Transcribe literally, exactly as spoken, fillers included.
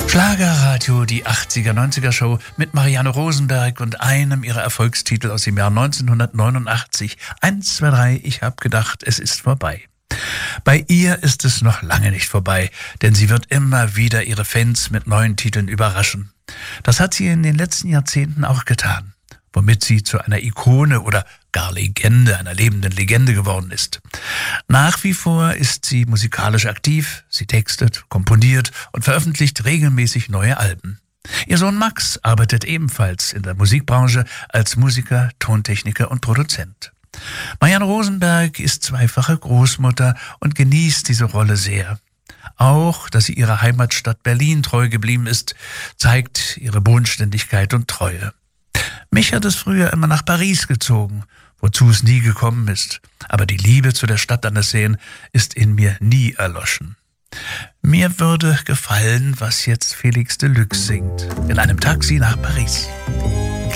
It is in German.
Schlagerradio, die achtziger, neunziger Show mit Marianne Rosenberg und einem ihrer Erfolgstitel aus dem Jahr neunzehnhundertneunundachtzig. Eins, zwei, drei, ich hab gedacht, es ist vorbei. Bei ihr ist es noch lange nicht vorbei, denn sie wird immer wieder ihre Fans mit neuen Titeln überraschen. Das hat sie in den letzten Jahrzehnten auch getan, womit sie zu einer Ikone oder gar Legende, einer lebenden Legende geworden ist. Nach wie vor ist sie musikalisch aktiv, sie textet, komponiert und veröffentlicht regelmäßig neue Alben. Ihr Sohn Max arbeitet ebenfalls in der Musikbranche als Musiker, Tontechniker und Produzent. Marianne Rosenberg ist zweifache Großmutter und genießt diese Rolle sehr. Auch, dass sie ihrer Heimatstadt Berlin treu geblieben ist, zeigt ihre Bodenständigkeit und Treue. Mich hat es früher immer nach Paris gezogen, wozu es nie gekommen ist. Aber die Liebe zu der Stadt an der Seine ist in mir nie erloschen. Mir würde gefallen, was jetzt Felix Deluxe singt. In einem Taxi nach Paris.